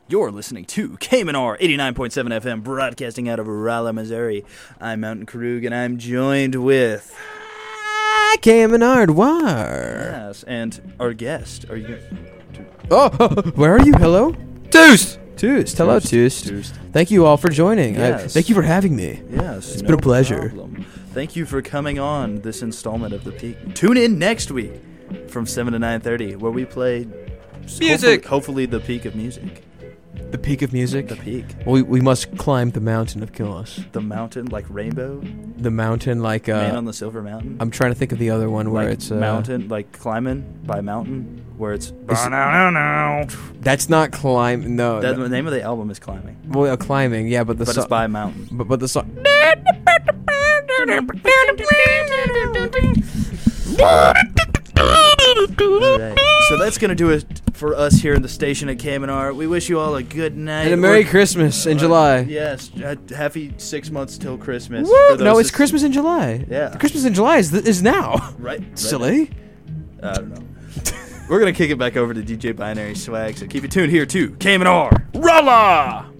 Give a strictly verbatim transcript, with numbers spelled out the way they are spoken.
You're listening to K M N R eighty-nine point seven F M, broadcasting out of Rolla, Missouri. I'm Mountain Krug, and I'm joined with... K M N R War. Yes, and our guest. Are you... Oh, where are you? Hello? Toost! Toost. Hello, Toost. Toost. Thank you all for joining. Yes. I, thank you for having me. Yes, It's no been a pleasure. problem. Thank you for coming on this installment of The Peak. Tune in next week from seven to nine thirty, where we play... Music! Hopefully, hopefully the peak of music. The peak of music. The peak. We we must climb the mountain of Killos. The mountain, like Rainbow. The mountain, like uh, Man on the Silver Mountain. I'm trying to think of the other one where like it's uh, mountain, like climbing by mountain, where it's. Is- That's not climb. No. That, no. the name of the album is Climbing, Well, uh, climbing. Yeah, but the but so- it's by mountain. but, but the song. Alright. So that's gonna do it for us here in the station at K M N R. We wish you all a good night And a Merry or- Christmas in uh, July. Yes, uh, happy six months till Christmas. Woo! for those No, it's that- Christmas in July. Yeah. Christmas in July is th- is now. Right. right Silly. now. I don't know. We're gonna kick it back over to D J Binary Swag. So keep it tuned here to K M N R. Rolla.